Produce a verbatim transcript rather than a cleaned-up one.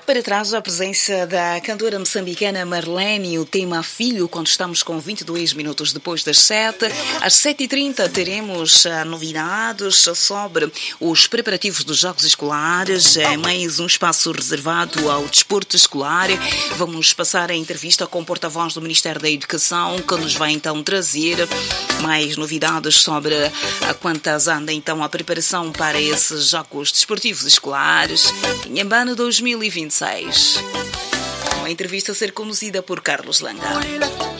Para trás a presença da cantora moçambicana Marlene, o tema Filho, quando estamos com vinte e dois minutos depois das sete. Às sete e trinta teremos uh, novidades sobre os preparativos dos Jogos Escolares, é mais um espaço reservado ao desporto escolar. Vamos passar a entrevista com o porta-voz do Ministério da Educação, que nos vai então trazer mais novidades sobre a quantas anda então a preparação para esses Jogos Desportivos Escolares Inhambane dois mil e vinte e seis. Uma entrevista a ser conduzida por Carlos Langa.